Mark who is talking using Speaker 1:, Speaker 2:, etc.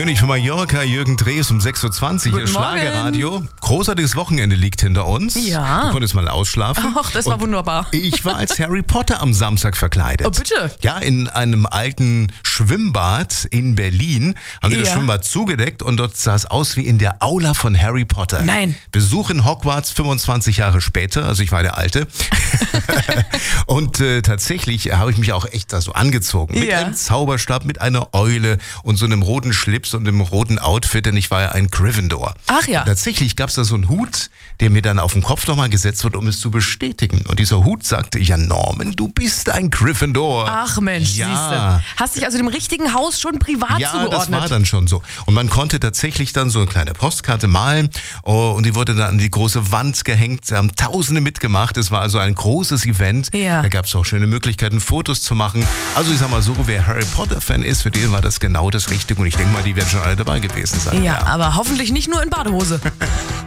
Speaker 1: König von Mallorca, Jürgen Drees um 6.20 Uhr, Schlagerradio. Großartiges Wochenende liegt hinter uns.
Speaker 2: Ja.
Speaker 1: Du konntest mal ausschlafen.
Speaker 2: Ach, das war wunderbar.
Speaker 1: Ich war als Harry Potter am Samstag verkleidet.
Speaker 2: Oh, bitte?
Speaker 1: Ja, in einem alten Schwimmbad in Berlin. Haben sie das Schwimmbad zugedeckt und dort sah es aus wie in der Aula von Harry Potter.
Speaker 2: Nein.
Speaker 1: Besuch in Hogwarts 25 Jahre später, also ich war der Alte. Und tatsächlich habe ich mich auch echt da so angezogen. Mit einem Zauberstab, mit einer Eule und so einem roten Schlips und einem roten Outfit, denn ich war ja ein Gryffindor.
Speaker 2: Ach ja.
Speaker 1: Und tatsächlich gab es da so einen Hut, der mir dann auf den Kopf nochmal gesetzt wird, um es zu bestätigen. Und dieser Hut sagte, ja Norman, du bist ein Gryffindor.
Speaker 2: Ach Mensch,
Speaker 1: ja.
Speaker 2: Siehste. Hast dich also dem richtigen Haus schon privat zugeordnet?
Speaker 1: Ja, das war dann schon so. Und man konnte tatsächlich dann so eine kleine Postkarte malen und die wurde dann an die große Wand gehängt. Da haben Tausende mitgemacht. Es war also ein großes Event.
Speaker 2: Ja.
Speaker 1: Da gab es auch schöne Möglichkeiten, Fotos zu machen. Also ich sag mal so, wer Harry Potter-Fan ist, für den war das genau das Richtige. Und ich denke mal, die werden schon alle dabei gewesen sein.
Speaker 2: Ja, aber hoffentlich nicht nur in Badehose.